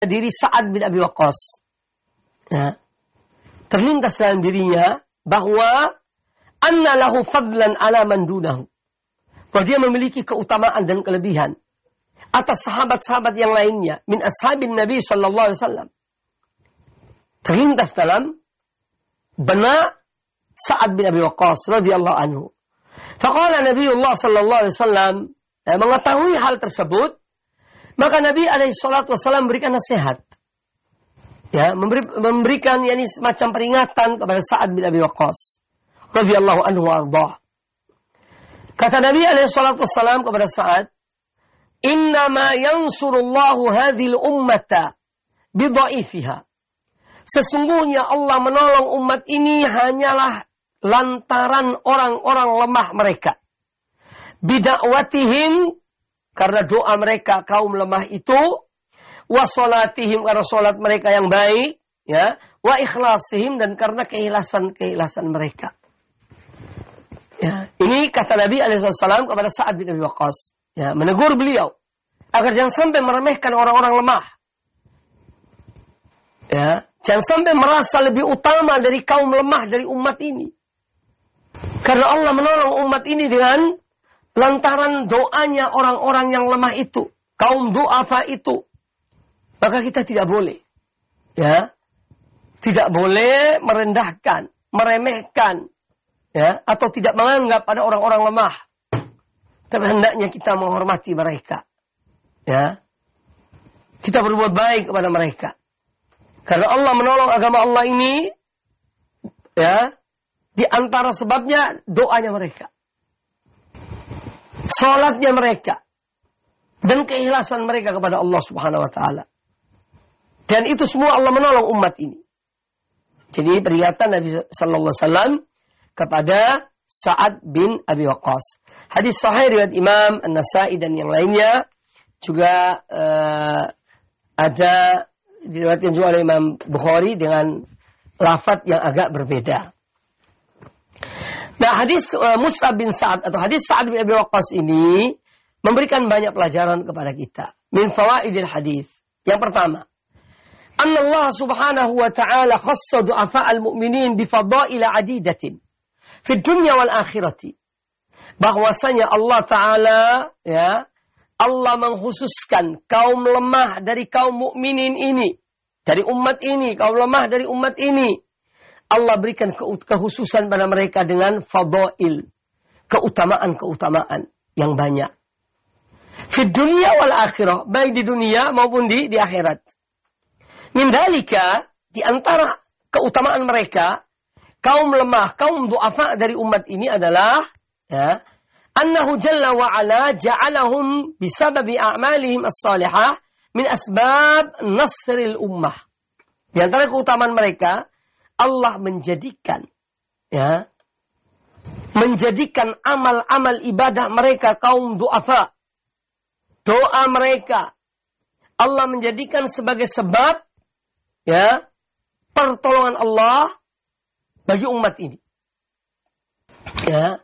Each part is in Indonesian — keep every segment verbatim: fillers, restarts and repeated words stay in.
diri Sa'ad bin Abi Waqqas. Ya. Terlintas dalam dirinya bahwa anna lahu fadlan ala man dunahu. Bahwa dia memiliki keutamaan dan kelebihan atas sahabat-sahabat yang lainnya min ashabin Nabi sallallahu alaihi wasallam. Terlintas dalam benak Sa'ad bin Abi Waqqas radhiyallahu anhu. Faqala Nabiullah sallallahu alaihi wasallam, eh, mengetahui hal tersebut, maka Nabi alaihi salatu wasallam memberikan nasihat. Ya, memberi, memberikan yakni semacam peringatan kepada Sa'ad bin Abi Waqqas radhiyallahu anhu warḍah. Kata Nabi alaihi salatu wasallam kepada Sa'ad, "Innama yansurullahu hadhil ummata bidha'ifiha." Sesungguhnya Allah menolong umat ini hanyalah lantaran orang-orang lemah mereka. Bidakwatihim, karena doa mereka kaum lemah itu, wa salatihim, karena salat mereka yang baik, ya, wa ikhlasihim, dan karena keikhlasan-keikhlasan mereka. Ya, ini kata Nabi alaihi wasallam kepada Sa'ad bin Abi Waqqas, ya, menegur beliau agar jangan sampai meremehkan orang-orang lemah. Ya, jangan sampai merasa lebih utama dari kaum lemah dari umat ini. Karena Allah menolong umat ini dengan lantaran doanya orang-orang yang lemah itu, kaum du'afa itu. Maka kita tidak boleh, ya, tidak boleh merendahkan, meremehkan, ya, atau tidak menganggap pada orang-orang lemah. Tapi hendaknya kita menghormati mereka, ya. Kita berbuat baik kepada mereka. Karena Allah menolong agama Allah ini, ya, di antara sebabnya doanya mereka, salatnya mereka, dan keikhlasan mereka kepada Allah Subhanahu wa taala. Dan itu semua Allah menolong umat ini. Jadi peringatan Nabi sallallahu alaihi wasallam kepada Sa'ad bin Abi Waqqas. Hadis sahih riwayat Imam An-Nasa'i dan yang lainnya, juga uh, ada diriwayatkan juga oleh Imam Bukhari dengan lafaz yang agak berbeda. Nah, hadis uh, Mus'ab bin Sa'ad atau hadis Sa'ad bin Abi Waqqas ini memberikan banyak pelajaran kepada kita. Min fawaidil hadis. Yang pertama, anna Allah subhanahu wa ta'ala khassa du'afa'al mu'minin bifadaila adidatin fi dunya wal akhirati. Bahwasanya Allah Ta'ala, ya, Allah mengkhususkan kaum lemah dari kaum mukminin ini, dari umat ini, kaum lemah dari umat ini. Allah berikan kekhususan pada mereka dengan fadail, keutamaan-keutamaan yang banyak. Fi dunya wal akhirah, baik di dunia maupun di di akhirat. Min dalika, di antara keutamaan mereka, kaum lemah, kaum du'afa dari umat ini adalah, ya, annahu jalla wa ala ja'alahum bisababi a'malihim as-salihah min asbab nasril ummah. Di antara keutamaan mereka, Allah menjadikan, ya, menjadikan amal-amal ibadah mereka kaum du'afa, doa mereka, Allah menjadikan sebagai sebab, ya, pertolongan Allah bagi umat ini. Ya.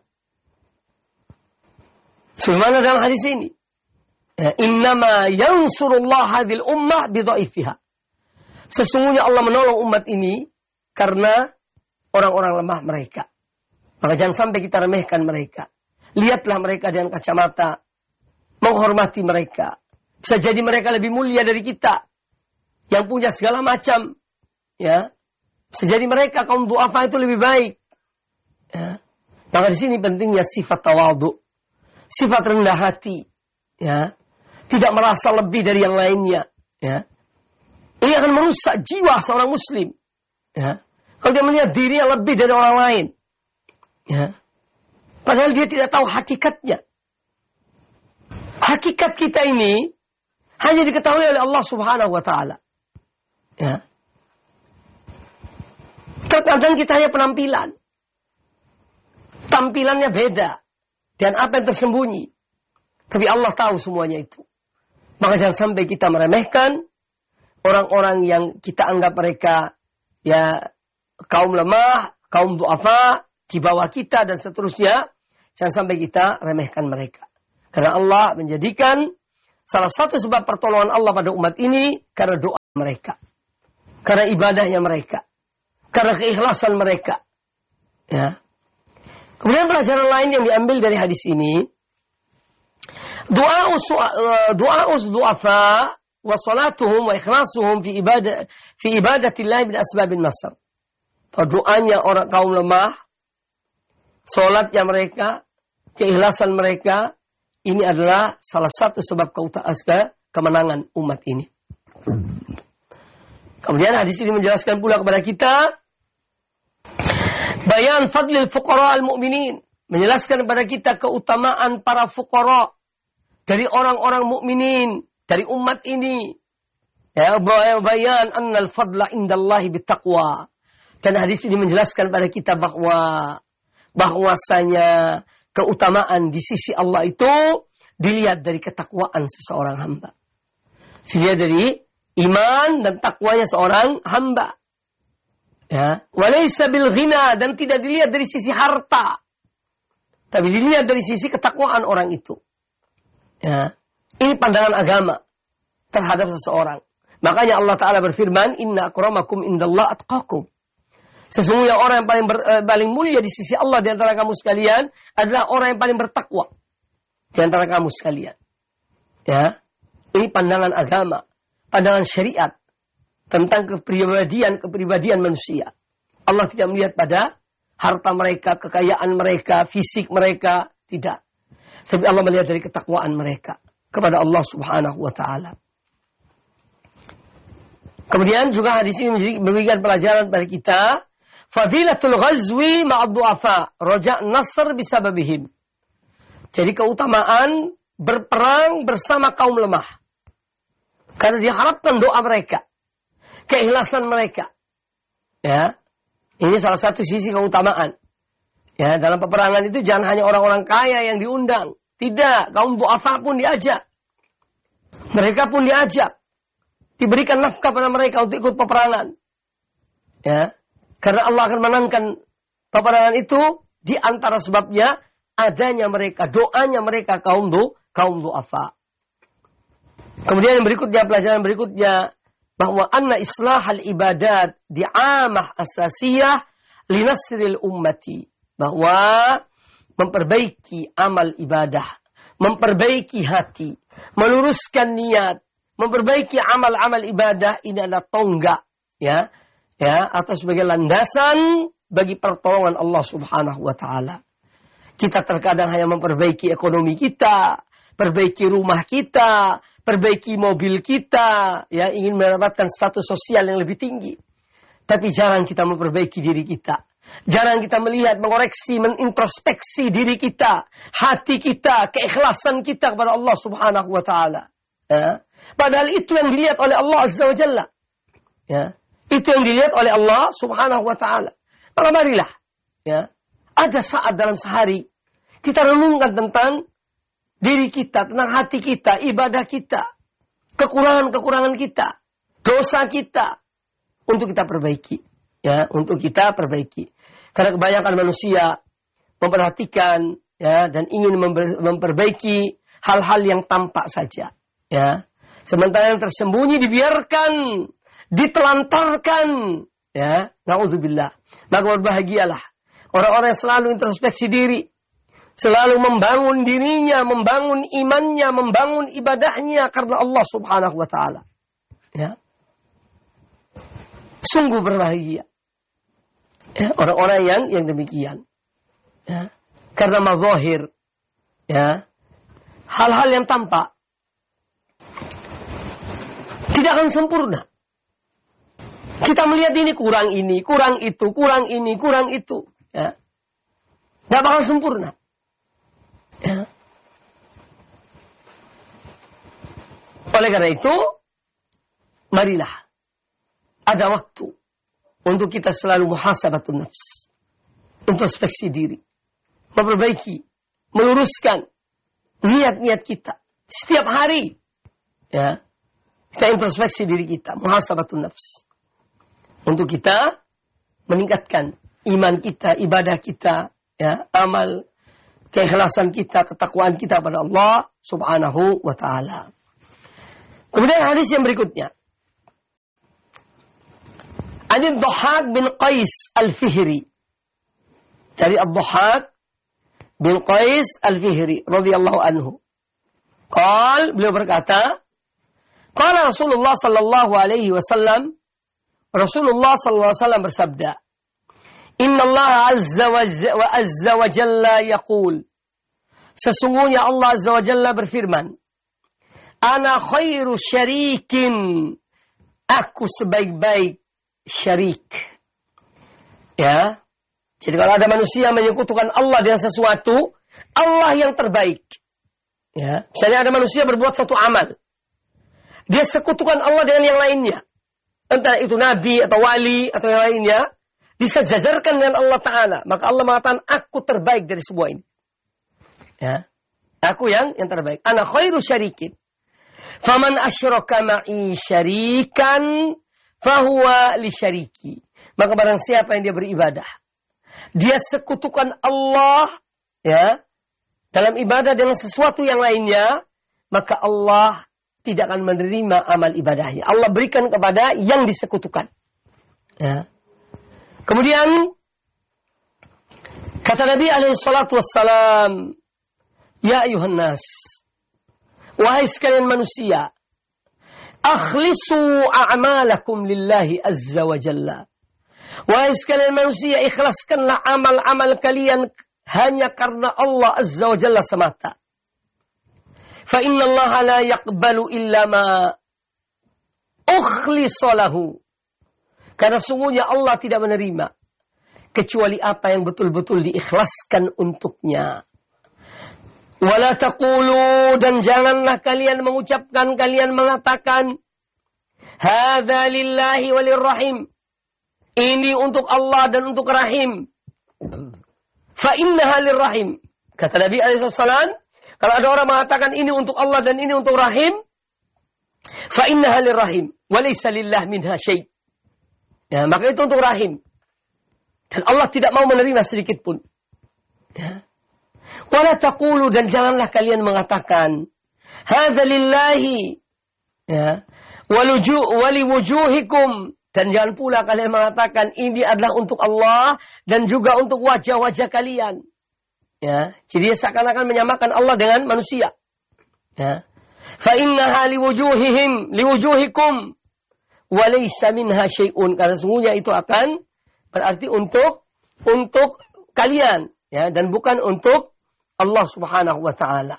Sebagaimana dalam hadis ini, ya, innama yansurullah hadhil ummah bidha'ifiha. Sesungguhnya Allah menolong umat ini karena orang-orang lemah mereka. Maka jangan sampai kita remehkan mereka. Lihatlah mereka dengan kacamata, menghormati mereka. Bisa jadi mereka lebih mulia dari kita, yang punya segala macam, ya. Bisa jadi mereka kaum du'afa itu lebih baik. Ya. Maka di sini pentingnya sifat tawadhu, sifat rendah hati, ya. Tidak merasa lebih dari yang lainnya, ya. Ini akan merusak jiwa seorang muslim, ya. Kalau dia melihat dirinya lebih dari orang lain, ya. Padahal dia tidak tahu hakikatnya. Hakikat kita ini hanya diketahui oleh Allah Subhanahu wa taala. Ya. Terkadang kita hanya penampilan. Tampilannya beda dan apa yang tersembunyi. Tapi Allah tahu semuanya itu. Maka jangan sampai kita meremehkan orang-orang yang kita anggap mereka, ya, kaum lemah, kaum du'afa, di bawah kita dan seterusnya. Jangan sampai kita remehkan mereka. Karena Allah menjadikan salah satu sebab pertolongan Allah pada umat ini karena doa mereka. Karena ibadahnya mereka. Karena keikhlasan mereka. Ya. Kemudian pelajaran lain yang diambil dari hadis ini. Du'a us du'afa wa salatuhum wa ikhlasuhum fi ibadah fi ibadatillah min asbabin nasr. Doanya orang kaum lemah, salatnya mereka, keikhlasan mereka, ini adalah salah satu sebab keutamaan kemenangan umat ini. Kemudian hadis ini menjelaskan pula kepada kita bayan fadlil fuqara al-mu'minin, menjelaskan kepada kita keutamaan para fuqara dari orang-orang mukminin, dari umat ini. Ya, bayan annal fadla indallahi bittaqwa. Dan hadis ini menjelaskan pada kita bahwa bahwasanya keutamaan di sisi Allah itu dilihat dari ketakwaan seseorang hamba. Dilihat dari iman dan takwanya seorang hamba. Ya, walaysa bil ghina, dan tidak dilihat dari sisi harta. Tapi dilihat dari sisi ketakwaan orang itu. Ya, ini pandangan agama terhadap seseorang. Makanya Allah Ta'ala berfirman, inna akramakum indallah atqakum. Sesungguhnya orang yang paling ber, eh, paling mulia di sisi Allah di antara kamu sekalian adalah orang yang paling bertakwa di antara kamu sekalian. Ya, ini pandangan agama, pandangan syariat tentang kepribadian kepribadian manusia. Allah tidak melihat pada harta mereka, kekayaan mereka, fisik mereka, tidak. Tapi Allah melihat dari ketakwaan mereka kepada Allah Subhanahu wa taala. Kemudian juga hadis ini memberikan pelajaran pada kita, fadilatul ghazwi ma'ad du'afa, roja' nasr bisababihim. Jadi keutamaan berperang bersama kaum lemah. Karena diharapkan doa mereka, keikhlasan mereka. Ya, ini salah satu sisi keutamaan. Ya, dalam peperangan itu jangan hanya orang-orang kaya yang diundang. Tidak, kaum du'afa pun diajak. Mereka pun diajak. Diberikan nafkah pada mereka untuk ikut peperangan. Ya, karena Allah akan menangkan peperangan itu di antara sebabnya adanya mereka, doanya mereka kaum du, kaum du'afa. Kemudian yang berikutnya, pelajaran berikutnya, bahwa anna islahal ibadat di'amah asasiyah linasril ummati. Bahwa memperbaiki amal ibadah, memperbaiki hati, meluruskan niat, memperbaiki amal-amal ibadah, ini adalah tonggak, ya, ya, atau sebagai landasan bagi pertolongan Allah Subhanahu wa taala. Kita terkadang hanya memperbaiki ekonomi kita, perbaiki rumah kita, perbaiki mobil kita, ya, ingin mendapatkan status sosial yang lebih tinggi. Tapi jarang kita memperbaiki diri kita. Jarang kita melihat, mengoreksi, menintrospeksi diri kita, hati kita, keikhlasan kita kepada Allah Subhanahu wa taala. Ya. Padahal itu yang dilihat oleh Allah Azza wa Jalla. Ya. Itu yang dilihat oleh Allah Subhanahu wa taala. Maka marilah, ya, ada saat dalam sehari kita renungkan tentang diri kita, tentang hati kita, ibadah kita, kekurangan-kekurangan kita, dosa kita, untuk kita perbaiki, ya, untuk kita perbaiki. Karena kebanyakan manusia memperhatikan, ya, dan ingin memperbaiki hal-hal yang tampak saja, ya. Sementara yang tersembunyi dibiarkan, ditelantarkan, ya, na'udzubillah. Maka berbahagialah orang-orang yang selalu introspeksi diri, selalu membangun dirinya, membangun imannya, membangun ibadahnya karena Allah Subhanahu wa taala. Ya. Sungguh berbahagia. Ya, orang-orang yang yang demikian. Ya. Karena mazahir, ya, hal-hal yang tampak tidak akan sempurna. Kita melihat ini kurang ini, kurang itu, kurang ini, kurang itu. Ya. Tidak bakal sempurna. Ya. Oleh karena itu, marilah ada waktu untuk kita selalu muhasabatun nafs, introspeksi diri, memperbaiki, meluruskan niat-niat kita setiap hari. Ya, kita introspeksi diri kita, muhasabatun nafs, untuk kita meningkatkan iman kita, ibadah kita, ya, amal, keikhlasan kita, ketakwaan kita pada Allah Subhanahu wa taala. Kemudian hadis yang berikutnya, Ani Dhahhak bin Qais Al-Fihri. Dari Ad-Dhahhak bin Qais Al-Fihri radhiyallahu anhu. Qal, beliau berkata, qala Rasulullah sallallahu alaihi wasallam, Rasulullah sallallahu alaihi wasallam bersabda, Inna Allah azza wa, wa azza wa jalla yaqul. Sesungguhnya Allah azza wa jalla berfirman, Ana khairu syarikin. Aku sebaik-baik syarik. Ya. Jadi kalau ada manusia menyekutukan Allah dengan sesuatu, Allah yang terbaik. Ya. Misalnya ada manusia berbuat satu amal. Dia sekutukan Allah dengan yang lainnya. Entah itu nabi atau wali atau yang lainnya. Disejajarkan dengan Allah Ta'ala. Maka Allah mengatakan, aku terbaik dari semua ini. Ya. Aku yang yang terbaik. Ana khairu syarikin. Faman asyraka ma'i syarikan fahuwa li syariki. Maka barang siapa yang dia beribadah, dia sekutukan Allah ya dalam ibadah dengan sesuatu yang lainnya, maka Allah tidak akan menerima amal ibadahnya. Allah berikan kepada yang disekutukan. Ya. Kemudian kata Nabi alaihi salatu wassalam, ya ayuhan nas, wahai sekalian manusia, akhlisu a'malakum lillahi azza wa jalla. Wahai sekalian manusia, ikhlaskanlah amal-amal kalian hanya karena Allah azza wa jalla semata. Fa inna Allah la yaqbalu illa ma ukhlisa lahu. Karena sungguhnya Allah tidak menerima kecuali apa yang betul-betul diikhlaskan untuknya. Wala taqulu, dan janganlah kalian mengucapkan, kalian mengatakan, hadza lillahi walirrahim. Ini untuk Allah dan untuk rahim. Fa innaha lirrahim. Kata Nabi alaihi wasallam, kalau ada orang mengatakan ini untuk Allah dan ini untuk rahim, fa innaha lirrahim wa laysa lillah minha syai'. Ya, maka itu untuk rahim. Dan Allah tidak mau menerima sedikit pun. Ya. Wala taqulu, dan janganlah kalian mengatakan hadza lillahi ya waluju wali wujuhikum, dan jangan pula kalian mengatakan ini adalah untuk Allah dan juga untuk wajah-wajah kalian. Ya, jadi seakan-akan menyamakan Allah dengan manusia. Ya. Fa innaha liwujuhihim liwujuhikum wa laysa minha syai'un, karena sungguhnya itu akan berarti untuk untuk kalian ya, dan bukan untuk Allah Subhanahu wa taala.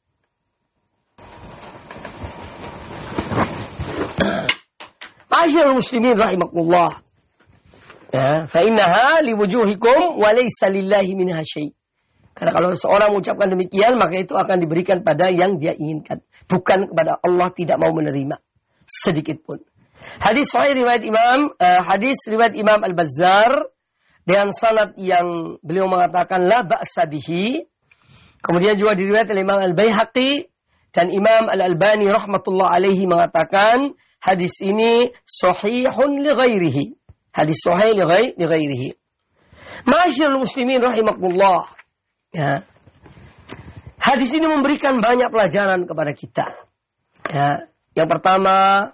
Ma'asyiral muslimin rahimakumullah. Ya, fa innaha liwujuhikum wa laysa lillahi minha syai'. Karena kalau seorang mengucapkan demikian, maka itu akan diberikan pada yang dia inginkan, bukan kepada Allah tidak mau menerima sedikit pun. Hadis sahih riwayat Imam uh, hadis riwayat Imam Al-Bazzar dengan sanad yang beliau mengatakan la ba'sa bihi. Kemudian juga diriwayat oleh Imam Al-Baihaqi dan Imam Al-Albani rahmatullah alaihi mengatakan hadis ini sahihun li ghairihi. Hadis sahih li ghairihi. Ma'asyiral muslimin rahimakumullah. Ya. Hadis ini memberikan banyak pelajaran kepada kita. Ya. Yang pertama,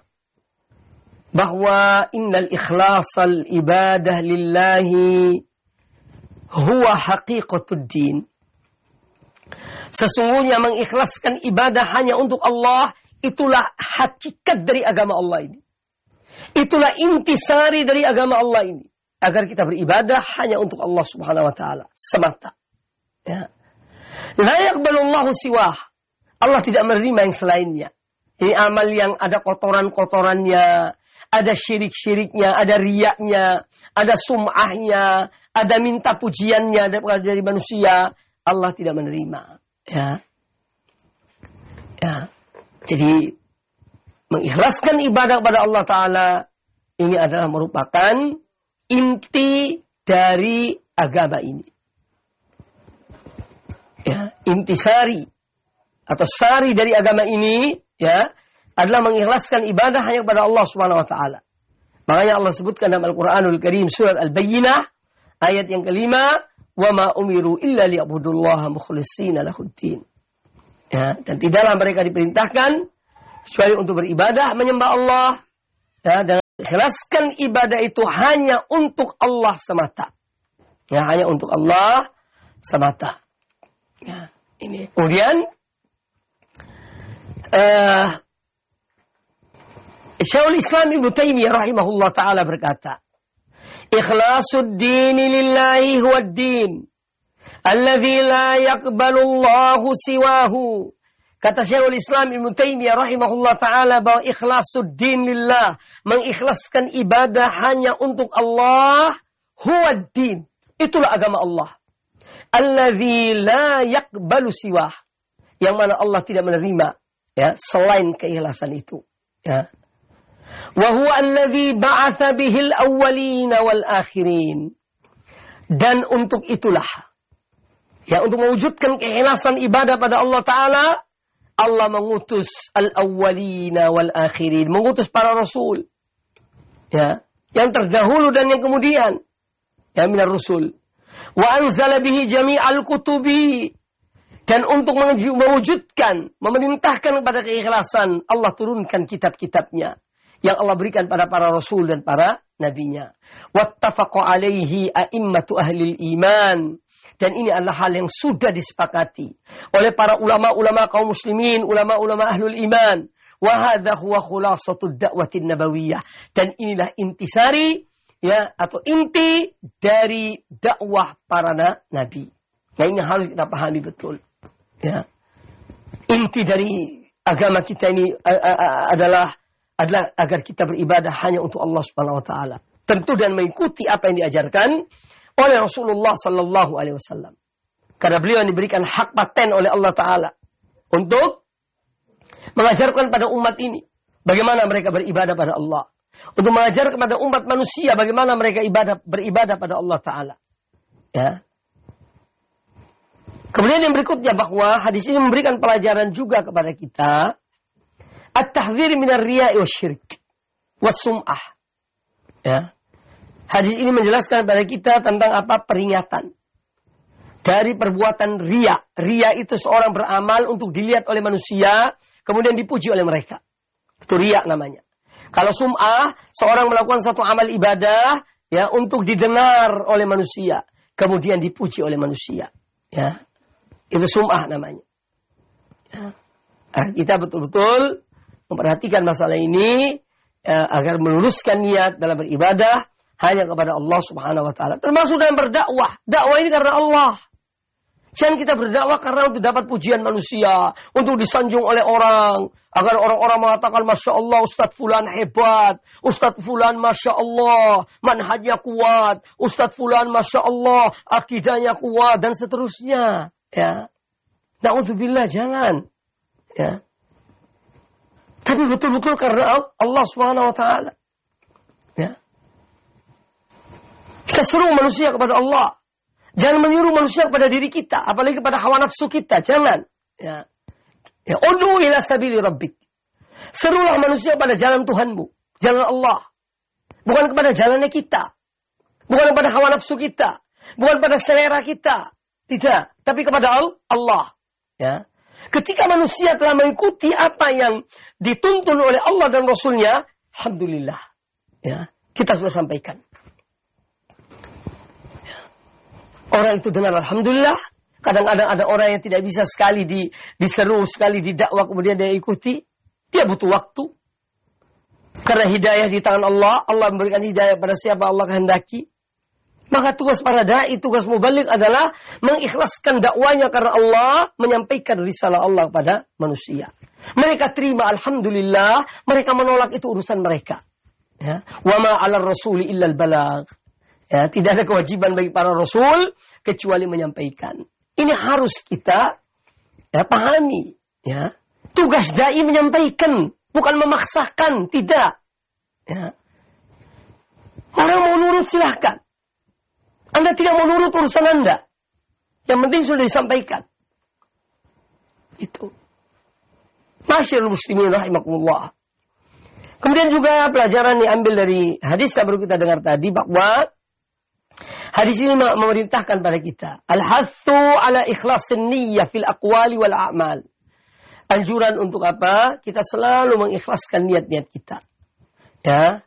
bahwa innal ikhlasal ibadah lillahi huwa haqiqatud din. Sesungguhnya mengikhlaskan ibadah hanya untuk Allah, itulah hakikat dari agama Allah ini. Itulah intisari dari agama Allah ini. Agar kita beribadah hanya untuk Allah Subhanahu wa taala semata. Ya. La yaqbalullahu siwah. Allah tidak menerima yang selainnya. Ini amal yang ada kotoran-kotorannya, ada syirik-syiriknya, ada riyaknya, ada sum'ahnya, ada minta pujiannya dari manusia. Allah tidak menerima. Ya. Ya. Jadi mengikhlaskan ibadah kepada Allah Ta'ala ini adalah merupakan inti dari agama ini. Ya, intisari atau sari dari agama ini ya adalah mengikhlaskan ibadah hanya kepada Allah Subhanahu wa taala. Makanya Allah sebutkan dalam Al-Qur'anul Karim surat Al-Bayyinah ayat yang kelima, "Wa ma umiru illa liya'budullaha mukhlishina lahuddin." Ya, dan tidaklah mereka diperintahkan kecuali untuk beribadah menyembah Allah ya, dengan Ikhlaskan ibadah itu hanya untuk Allah semata. Ya, hanya untuk Allah semata. Ya, ini. Kemudian uh, Syekhul Islam Ibnu Taimiyah rahimahullah taala berkata, "Ikhlasud din lillahi huwa ad-din alladzi la yaqbalu Allahu siwahu." Kata Syekhul Islam Ibnu Taimiyah rahimahullah taala bahwa ikhlasuddin lillah, mengikhlaskan ibadah hanya untuk Allah, huwaddin, itulah agama Allah. Alladzi la yaqbalu siwah, yang mana Allah tidak menerima ya selain keikhlasan itu, ya. Wa huwa alladzi ba'atsa bihil awwalin wal akhirin. Dan untuk itulah, ya, untuk mewujudkan keikhlasan ibadah pada Allah taala, Allah mengutus al-awwalina wal akhirin, mengutus para rasul. Ya, yang terdahulu dan yang kemudian. Ya, minar rusul. Wa anzala bihi jami'al kutubi. Dan untuk mewujudkan, memerintahkan kepada keikhlasan, Allah turunkan kitab-kitabnya yang Allah berikan pada para rasul dan para nabinya. Wattafaqa alaihi a'immatu ahlil iman. Dan ini adalah hal yang sudah disepakati oleh para ulama-ulama kaum muslimin, ulama-ulama ahlul iman. Wa hadha huwa khulasatud da'watin nabawiyah. Dan inilah intisari, ya, atau inti dari dakwah para nabi. Nah, ini harus kita pahami betul. Ya. Inti dari agama kita ini uh, uh, adalah adalah agar kita beribadah hanya untuk Allah Subhanahu wa taala. Tentu dan mengikuti apa yang diajarkan oleh Rasulullah sallallahu alaihi wasallam. Karena beliau yang diberikan hak paten oleh Allah taala untuk mengajarkan pada umat ini bagaimana mereka beribadah pada Allah. Untuk mengajar kepada umat manusia bagaimana mereka ibadah beribadah pada Allah taala. Ya. Kemudian yang berikutnya bahwa hadis ini memberikan pelajaran juga kepada kita at-tahdzir minar riya'i wasyirk was-sum'ah. Ya. Hadis ini menjelaskan kepada kita tentang apa? Peringatan dari perbuatan riya. Riya itu seorang beramal untuk dilihat oleh manusia, kemudian dipuji oleh mereka. Itu riya namanya. Kalau sum'ah, seorang melakukan satu amal ibadah ya untuk didengar oleh manusia, kemudian dipuji oleh manusia. Ya, itu sum'ah namanya. Ya. Nah, kita betul-betul memperhatikan masalah ini ya, agar meluruskan niat dalam beribadah hanya kepada Allah Subhanahu wa taala. Termasuk dalam berdakwah. Dakwah ini karena Allah. Jangan kita berdakwah karena untuk dapat pujian manusia, untuk disanjung oleh orang, agar orang-orang mengatakan Masya Allah Ustadz Fulan hebat, Ustadz Fulan Masya Allah manhajnya kuat, Ustadz Fulan Masya Allah akidahnya kuat, dan seterusnya. Ya, na'udzubillah, jangan. Ya, tapi betul-betul karena Allah Subhanahu wa taala. Ya. Kita seru manusia kepada Allah. Jangan menyuruh manusia kepada diri kita, apalagi kepada hawa nafsu kita. Jangan. Ya. Ya, ud'u ila sabili rabbik. Serulah manusia pada jalan Tuhanmu, jalan Allah. Bukan kepada jalannya kita. Bukan kepada hawa nafsu kita. Bukan pada selera kita. Tidak, tapi kepada Allah. Ya. Ketika manusia telah mengikuti apa yang dituntun oleh Allah dan Rasulnya, alhamdulillah. Ya, kita sudah sampaikan. Orang itu dengar alhamdulillah. Kadang-kadang ada orang yang tidak bisa sekali di, diseru, sekali didakwa, kemudian dia ikuti. Dia butuh waktu. Karena hidayah di tangan Allah. Allah memberikan hidayah pada siapa Allah kehendaki. Maka tugas para da'i, tugas mubalik adalah mengikhlaskan dakwanya karena Allah, menyampaikan risalah Allah pada manusia. Mereka terima alhamdulillah, mereka menolak itu urusan mereka. Ya. Wa ma 'alar rasuli illal balagh. Ya, tidak ada kewajiban bagi para rasul kecuali menyampaikan. Ini harus kita ya, pahami. Ya. Tugas dai menyampaikan, bukan memaksakan, tidak. Ya. Orang mau nurut silahkan. Anda tidak mau nurut urusan Anda. Yang penting sudah disampaikan. Itu. Masyarul muslimin rahimakumullah. Kemudian juga pelajaran yang diambil dari hadis yang baru kita dengar tadi, bahwa hadis ini memerintahkan pada kita al-hathu ala ikhlasin niyyah fil aqwali wal a'mal. Anjuran untuk apa? Kita selalu mengikhlaskan niat-niat kita. Ya.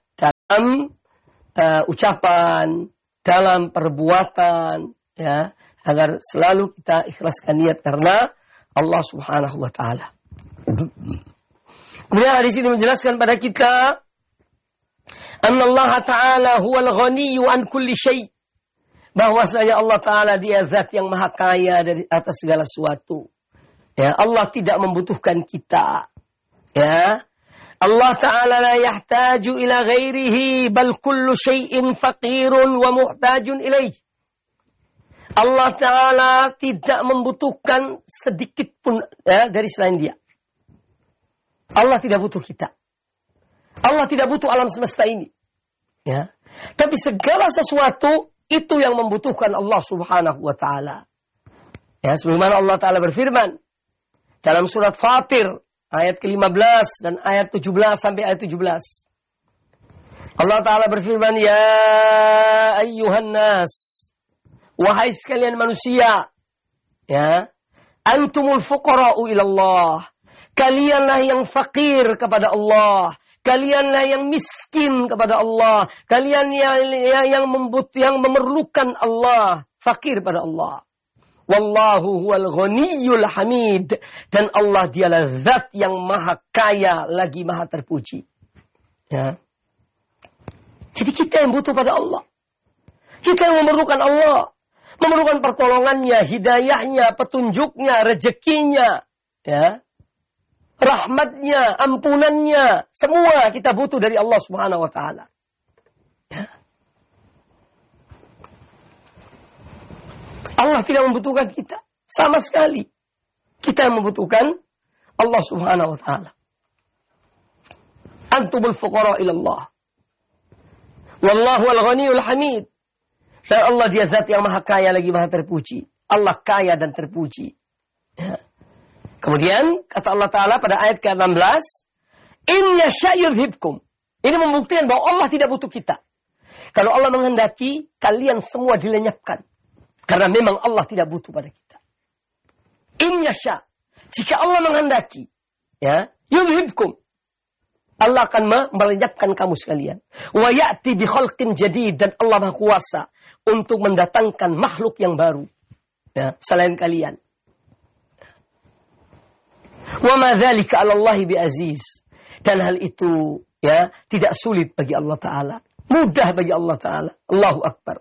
uh, ucapan, dalam perbuatan, ya, agar selalu kita ikhlaskan niat karena Allah Subhanahu wa taala. Kemudian hadis ini menjelaskan pada kita anna Allah taala huwal ghaniyyu an kulli syai'. Bahwasanya Allah taala dia zat yang maha kaya dari atas segala sesuatu. Ya, Allah tidak membutuhkan kita. Ya. Allah taala la yahtaju ila ghairihi bal kullu syai'in faqirun wa muhtajun ilaih. Allah taala tidak membutuhkan sedikit pun ya, dari selain dia. Allah tidak butuh kita. Allah tidak butuh alam semesta ini. Ya. Tapi segala sesuatu itu yang membutuhkan Allah Subhanahu wa taala. Ya, sebagaimana Allah taala berfirman dalam surat Fatir ayat ke lima belas dan ayat tujuh belas sampai ayat tujuh belas. Allah taala berfirman, "Ya ayyuhan nas, wahai sekalian manusia, ya, antumul fuqara'u ila Allah." Kalianlah yang fakir kepada Allah. Kalianlah yang miskin kepada Allah. Kalian yang yang, yang, membut, yang memerlukan Allah. Fakir pada Allah. Wallahu huwal ghaniyyul hamid. Dan Allah dialah zat yang maha kaya lagi maha terpuji. Ya. Jadi kita yang butuh pada Allah. Kita yang memerlukan Allah. Memerlukan pertolongannya, hidayahnya, petunjuknya, rezekinya. Ya. Rahmatnya, ampunannya, semua kita butuh dari Allah Subhanahu wa taala. Ya. Allah tidak membutuhkan kita sama sekali. Kita yang membutuhkan Allah Subhanahu wa taala. Antumul fuqara ila Allah. Wallahu al-ghaniyyul hamid. Dan Allah dia zat yang maha kaya lagi maha terpuji. Allah kaya dan terpuji. Ya. Kemudian kata Allah Ta'ala pada ayat ke enam belas, In yasha' yudhibkum. Ini membuktikan bahwa Allah tidak butuh kita. Kalau Allah menghendaki, kalian semua dilenyapkan. Karena memang Allah tidak butuh pada kita. In yasha'. Jika Allah menghendaki, ya, yudhibkum. Allah akan melenyapkan kamu sekalian. Wa ya'ti bi khalqin jadid. Dan Allah Maha Kuasa untuk mendatangkan makhluk yang baru. Ya, selain kalian. Wa ma dzalika 'ala Allah bi'aziz. Dan hal itu ya tidak sulit bagi Allah taala. Mudah bagi Allah taala. Allahu akbar.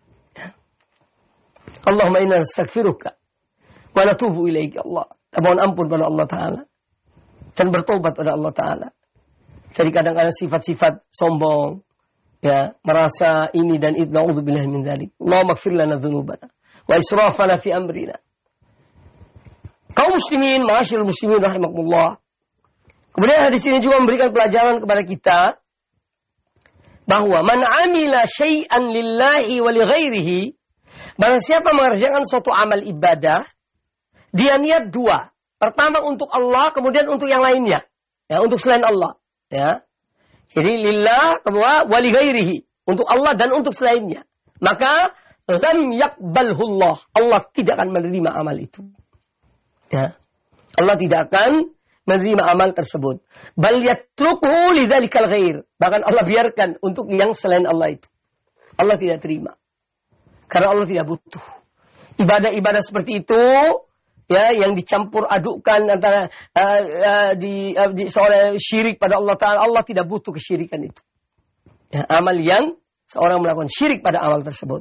Allahumma inna nastaghfiruka wa natubu ilaika Allah. Mohon ampun pada Allah taala dan bertobat pada Allah taala. Jadi kadang-kadang sifat-sifat sombong, ya, merasa ini dan itu, naudzubillahi min dzalik. Allahumma ighfir lana dzunubana wa israfana fi amrina. Kaum muslimin, ma'asyiral muslimin rahimakumullah. Kemudian hadis ini juga memberikan pelajaran kepada kita bahwa man amila syai'an lillahi wa li ghairihi, barang siapa mengerjakan suatu amal ibadah, dia niat dua. Pertama untuk Allah, kemudian untuk yang lainnya. Ya, untuk selain Allah, ya. Jadi lillah, kedua wa li ghairihi, untuk Allah dan untuk selainnya. Maka lam yaqbalhullah, Allah tidak akan menerima amal itu. Ya. Allah tidak akan menerima amal tersebut. Bal yatrukuhu lidzalikal ghair. Bahkan Allah biarkan untuk yang selain Allah itu. Allah tidak terima. Karena Allah tidak butuh. Ibadah-ibadah seperti itu, ya, yang dicampur adukkan antara uh, uh, di, uh, di seorang syirik pada Allah Ta'ala, Allah tidak butuh kesyirikan itu. Ya, amal yang seorang melakukan syirik pada amal tersebut.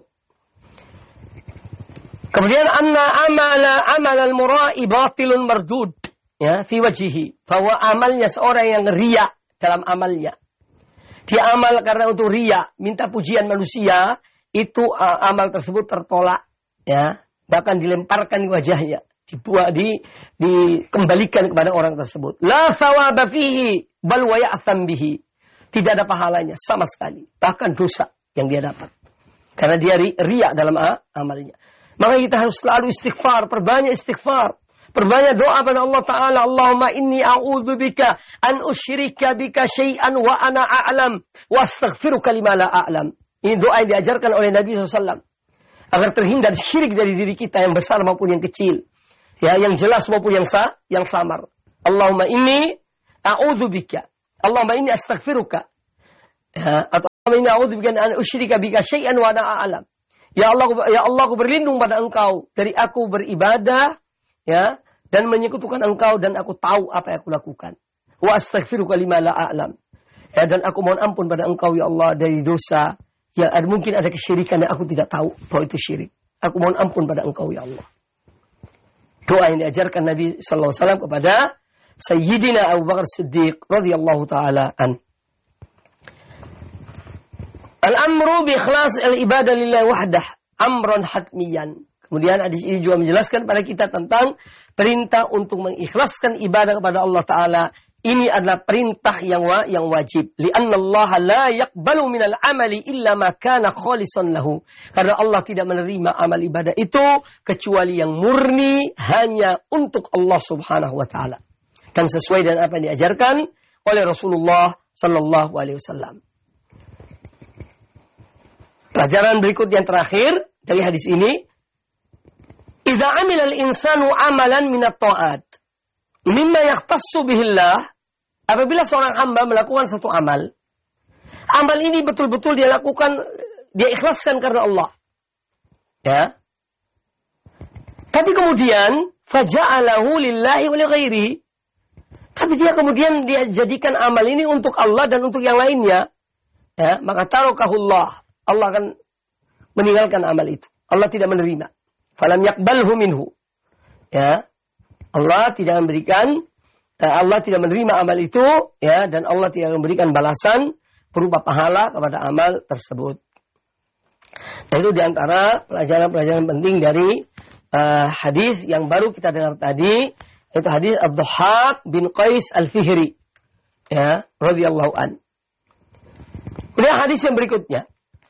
Kemudian anna amala amal al-mura'i batilun mardud, ya, fi wajhihi, bahwa amalnya seorang yang riya dalam amalnya. Dia amal karena untuk riya, minta pujian manusia, itu uh, amal tersebut tertolak, ya, bahkan dilemparkan di wajahnya, dibuat di dikembalikan kepada orang tersebut. La thawaba fihi bal wa ya'tham bihi. Tidak ada pahalanya sama sekali, bahkan dosa yang dia dapat. Karena dia ri, riya dalam uh, amalnya. Maka kita harus selalu istighfar, perbanyak istighfar, perbanyak doa pada Allah Ta'ala. Allahumma inni a'udzubika an usyrika bika syai'an wa ana a'lam wa astaghfiruka lima la a'lam. Ini doa yang diajarkan oleh Nabi shallallahu alaihi wasallam agar terhindar syirik dari diri kita yang besar maupun yang kecil, ya, yang jelas maupun yang sah, yang samar. Allahumma inni a'udzubika, Allahumma inni astaghfiruka, ya, atau Inni a'udzubika an usyrika bika syai'an wa ana a'lam. Ya Allah, ya Allah, aku berlindung pada Engkau dari aku beribadah, ya, dan menyekutukan Engkau dan aku tahu apa yang aku lakukan. Wa astaghfiruka lima la a'lam. Ya, dan aku mohon ampun pada Engkau ya Allah dari dosa yang ada, mungkin ada kesyirikan yang aku tidak tahu bahwa itu syirik. Aku mohon ampun pada Engkau ya Allah. Doa yang diajarkan Nabi sallallahu alaihi wasallam kepada Sayyidina Abu Bakar Siddiq radhiyallahu taala an. Al-amru bi ikhlas al-ibadah lillahi wahdah amran hatmiyan. Kemudian hadis ini juga menjelaskan pada kita tentang perintah untuk mengikhlaskan ibadah kepada Allah Ta'ala. Ini adalah perintah yang wa, yang wajib. Li'anna Allah la yaqbalu minal amali illa ma kana khalisan lahu. Karena Allah tidak menerima amal ibadah itu kecuali yang murni hanya untuk Allah Subhanahu wa Ta'ala. Dan sesuai dengan apa yang diajarkan oleh Rasulullah Sallallahu Alaihi Wasallam. Pelajaran berikut yang terakhir dari hadis ini. Idza amila al-insanu amalan min at-ta'at mimma yahtassu bihillah, apabila seorang hamba melakukan satu amal, amal ini betul-betul dia lakukan, dia ikhlaskan karena Allah. Ya. Tapi kemudian faja'alahu lillahi wa li ghairihi. Tapi dia kemudian dia jadikan amal ini untuk Allah dan untuk yang lainnya. Ya, maka tarakahullah. Allah akan meninggalkan amal itu. Allah tidak menerima. Falam yaqbalhu minhu. Ya. Allah tidak memberikan, Allah tidak menerima amal itu, ya, dan Allah tidak memberikan balasan berupa pahala kepada amal tersebut. Nah, itu diantara pelajaran-pelajaran penting dari uh, hadis yang baru kita dengar tadi, yaitu hadis Ad-Dhahhak bin Qais Al-Fihri, ya, radhiyallahu an. Kemudian hadis yang berikutnya.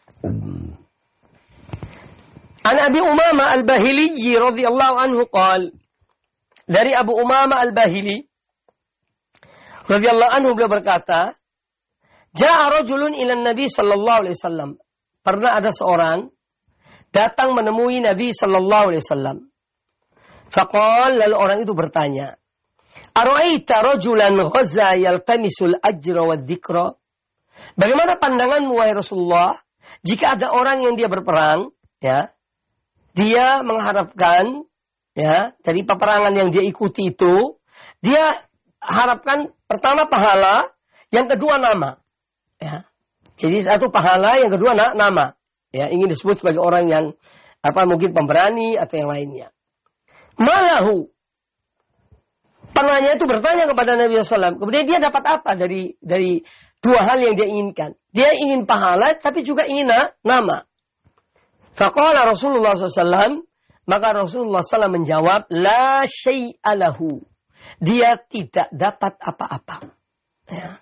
An Abi Umamah Al-Bahili radhiyallahu anhu qala, dari Abu Umamah Al-Bahili radhiyallahu anhu beliau berkata, Ja'a rajulun ila Nabi sallallahu alaihi wasallam. Pernah ada seorang datang menemui Nabi sallallahu alaihi wasallam. Faqala, lalu orang itu bertanya, Ara'aita rajulan ghaza yaltamisul ajra wa dzikra? Bagaimana pandanganmu wahai Rasulullah jika ada orang yang dia berperang, ya, dia mengharapkan, ya, dari peperangan yang dia ikuti itu, dia harapkan pertama pahala, yang kedua nama, ya. Jadi satu pahala, yang kedua na- nama, ya, ingin disebut sebagai orang yang apa mungkin pemberani atau yang lainnya. Malahu, penanya itu bertanya kepada Nabi sallallahu alaihi wasallam, kemudian dia dapat apa dari dari dua hal yang dia inginkan? Dia ingin pahala, tapi juga ingin na- nama. Faqala Rasulullah sallallahu alaihi wasallam, maka Rasulullah sallallahu alaihi wasallam menjawab, la syai'a lahu. Dia tidak dapat apa-apa. Ya.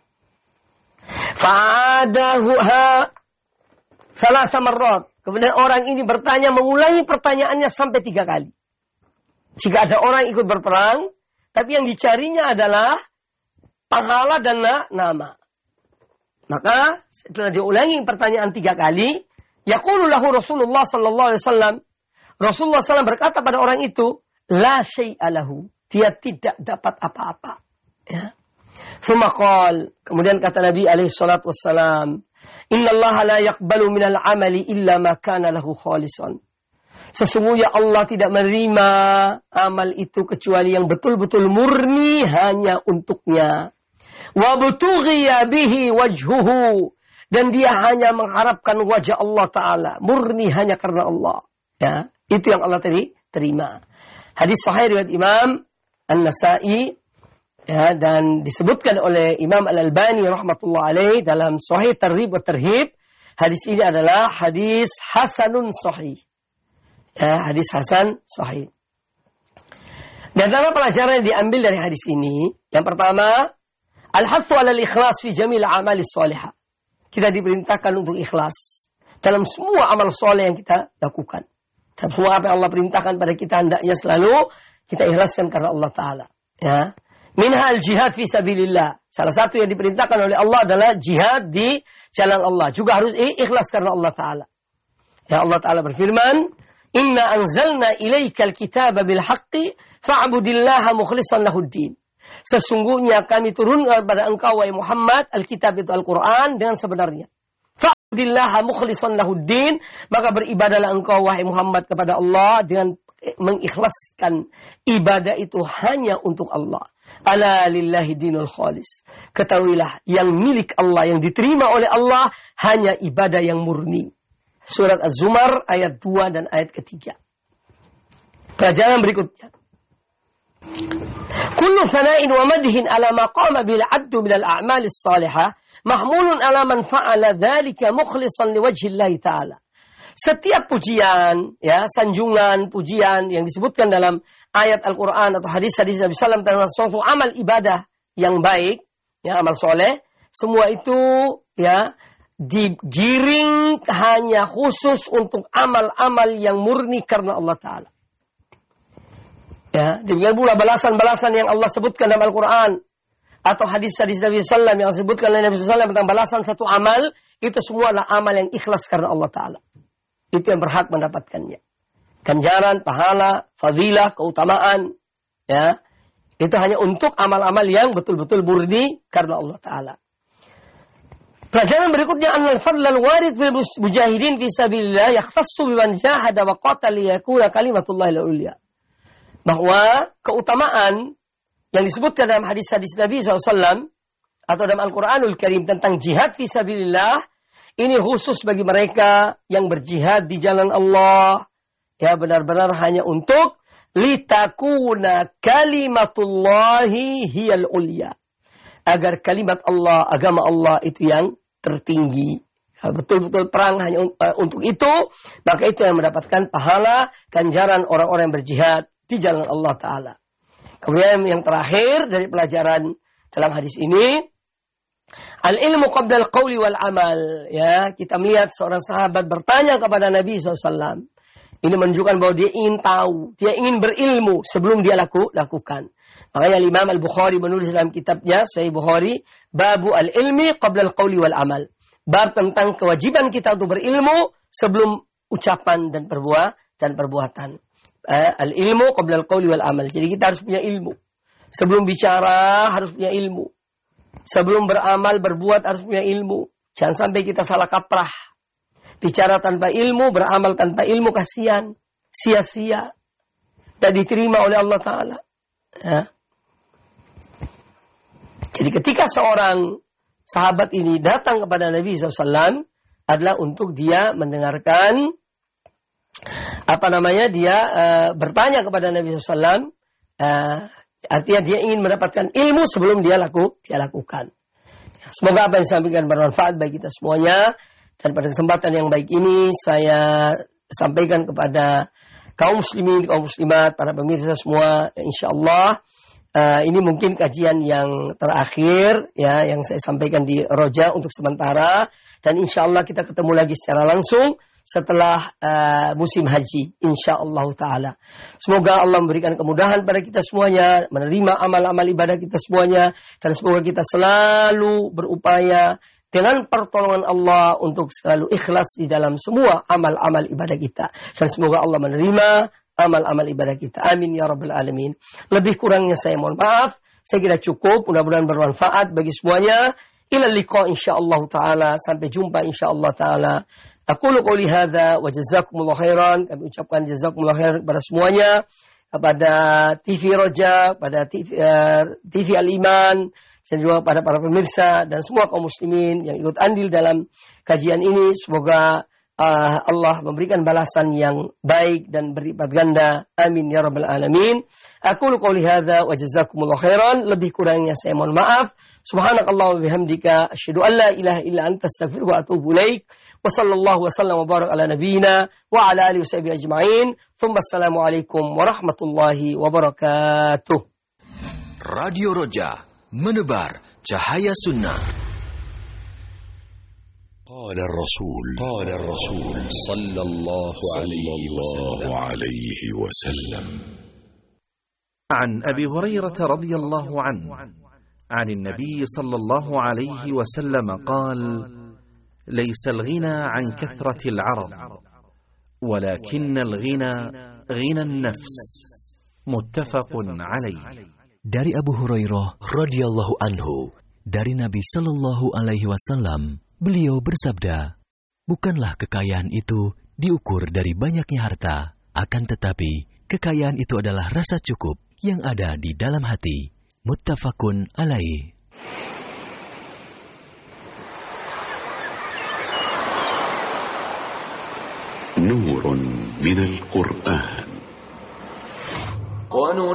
Fa'adahuha salasa marrat. Kemudian orang ini bertanya, mengulangi pertanyaannya sampai tiga kali. Jika ada orang ikut berperang, tapi yang dicarinya adalah pahala dan na- nama. Maka setelah diulangi pertanyaan tiga kali, yaqulu lahu Rasulullah sallallahu alaihi wasallam, Rasulullah sallallahu alaihi wasallam berkata pada orang itu, la syai'a lahu. Dia tidak dapat apa-apa. Ya. Tsumma qala, kemudian kata Nabi alaihi salatu wassalam, innallaha la yaqbalu minal amali illa ma kana lahu khalisan. Sesungguhnya Allah tidak menerima amal itu kecuali yang betul-betul murni hanya untuknya. Wa butughiya bihi wajhuhu, dan dia hanya mengharapkan wajah Allah Ta'ala, murni hanya karena Allah. Ya, itu yang Allah tadi terima. Hadis sahih riwayat Imam An-Nasa'i, ya, dan disebutkan oleh Imam Al-Albani rahmatullah alaih dalam Sahih Targhib wa Tarhib. Hadis ini adalah hadis hasanun sahih. Ya, hadis hasan sahih. Dan dalam pelajaran yang diambil dari hadis ini, yang pertama, al-hathu 'alal ikhlas fi jamil a'malis shalihah. Kita diperintahkan untuk ikhlas dalam semua amal soleh yang kita lakukan. Dan semua apa yang Allah perintahkan pada kita hendaknya selalu kita ikhlaskan karena Allah Ta'ala. Ya. Minhal jihad fi sabilillah. Salah satu yang diperintahkan oleh Allah adalah jihad di jalan Allah. Juga harus ikhlas karena Allah Ta'ala. Ya, Allah Ta'ala berfirman, Inna anzalna ilaikal kitaba bil haqqi fa'budillaha mukhlishan lahuddin. Sesungguhnya kami turunkan kepada engkau wahai Muhammad, Alkitab itu Al-Quran dengan sebenarnya. Billaha mukhlishan lahuddin, maka beribadahlah engkau wahai Muhammad kepada Allah dengan mengikhlaskan ibadah itu hanya untuk Allah. Ala lillahi dinul khalis. Ketahuilah yang milik Allah, yang diterima oleh Allah hanya ibadah yang murni. Surat Az-Zumar ayat dua dan ayat ketiga. Pelajaran berikutnya. Kullu thana'in wa madhin ala ma qama bil 'abdu min al-a'mal as-salihah mahmulun ala man fa'ala dzalika mukhlishan liwajhillahi ta'ala. Setiap pujian, ya, sanjungan, pujian yang disebutkan dalam ayat Al-Quran atau hadis-hadis Nabi sallallahu alaihi wasallam tentang suatu amal ibadah yang baik, ya, amal soleh, semua itu, ya, digiring hanya khusus untuk amal-amal yang murni karena Allah Ta'ala. Ya, demikian pula balasan-balasan yang Allah sebutkan dalam Al-Quran atau hadis-hadis Nabi sallallahu alaihi wasallam yang disebutkan oleh Nabi sallallahu alaihi wasallam tentang balasan satu amal, itu semua adalah amal yang ikhlas karena Allah Ta'ala. Itu yang berhak mendapatkannya. Ganjaran, pahala, fadilah, keutamaan, ya, itu hanya untuk amal-amal yang betul-betul murni karena Allah Ta'ala. Pelajaran berikutnya, annal fadlal warid fil mujahidin fi sabilillah yakhtassu biman jahada wa qatala liyakuna kalimatullahi al-ulya. Bahwa keutamaan yang disebutkan dalam hadis-hadis Nabi sallallahu alaihi wasallam atau dalam Al-Quranul Karim tentang jihad fi sabilillah, ini khusus bagi mereka yang berjihad di jalan Allah. Ya, benar-benar hanya untuk litakuna kalimatullahi hiyal ulya. Agar kalimat Allah, agama Allah itu yang tertinggi. Kalau betul-betul perang hanya untuk itu, maka itu yang mendapatkan pahala, ganjaran orang-orang yang berjihad di jalan Allah Ta'ala. Kemudian yang terakhir dari pelajaran dalam hadis ini, al-ilmu qabla al-qawli wal amal. Ya, kita melihat seorang sahabat bertanya kepada Nabi sallallahu alaihi wasallam. Ini menunjukkan bahwa dia ingin tahu, dia ingin berilmu sebelum dia laku, lakukan. Makanya Imam Al-Bukhari menulis dalam kitabnya Sahih Bukhari, Babu al-ilmi qabla al-qawli wal amal. Bab tentang kewajiban kita untuk berilmu sebelum ucapan dan perbuatan dan perbuatan. Eh, al-ilmu qabla al-qawli wal amal. Jadi kita harus punya ilmu. Sebelum bicara harus punya ilmu. Sebelum beramal, berbuat harus punya ilmu. Jangan sampai kita salah kaprah. Bicara tanpa ilmu, beramal tanpa ilmu, kasihan. Sia-sia. Dan diterima oleh Allah Ta'ala. Ya. Jadi ketika seorang sahabat ini datang kepada Nabi shallallahu alaihi wasallam adalah untuk dia mendengarkan, apa namanya, dia uh, bertanya kepada Nabi shallallahu alaihi wasallam, uh, artinya dia ingin mendapatkan ilmu sebelum dia laku, dia lakukan. Semoga apa yang disampaikan bermanfaat bagi kita semuanya. Dan pada kesempatan yang baik ini saya sampaikan kepada kaum muslimin, kaum muslimat, para pemirsa semua, insyaallah uh, ini mungkin kajian yang terakhir ya yang saya sampaikan di Roja untuk sementara, dan insyaallah kita ketemu lagi secara langsung setelah uh, musim haji, insyaallah taala. Semoga Allah memberikan kemudahan pada kita semuanya, menerima amal-amal ibadah kita semuanya, dan semoga kita selalu berupaya dengan pertolongan Allah untuk selalu ikhlas di dalam semua amal-amal ibadah kita. Dan semoga Allah menerima amal-amal ibadah kita. Amin ya rabbal alamin. Lebih kurangnya saya mohon maaf. Saya kira cukup. Mudah-mudahan bermanfaat bagi semuanya. Ila liqa insyaallah ta'ala. Sampai jumpa insyaallah ta'ala. Aqulu qouli hadza wa jazakumullahu khairan. Kami ucapkan jazakumullahu khairan kepada semuanya. Kepada T V Roja, pada T V, uh, T V Al-Iman, dan juga pada para pemirsa dan semua kaum muslimin yang ikut andil dalam kajian ini. Semoga uh, Allah memberikan balasan yang baik dan berlipat ganda. Amin ya rabbal alamin. Aqulu qouli hadza wa jazakumullahu khairan. Lebih kurangnya saya mohon maaf. Subhanakallah wa bihamdika asyhadu an la ilaha illa anta astaghfiruka wa atubu ilaik. Wa sallallahu wa sallam wa barak ala nabiyyina wa ala alihi wa sahbihi ajma'in. Thumma assalamu alaikum warahmatullahi wabarakatuh. Radio Roja, menebar cahaya sunnah. Qala Rasul, Qala Rasul sallallahu alaihi wasallam. عن أبي هريرة رضي الله عنه عن النبي صلى الله عليه وسلم قال: ليس الغنى عن كثرة العرض ولكن الغنى غنى النفس. متفق عليه. Dari Abu Hurairah radhiyallahu anhu, dari Nabi sallallahu alaihi wasallam, beliau bersabda, Bukanlah kekayaan itu diukur dari banyaknya harta, akan tetapi kekayaan itu adalah rasa cukup yang ada di dalam hati. Muttafaqun alaih. Nurun minal Qur'an.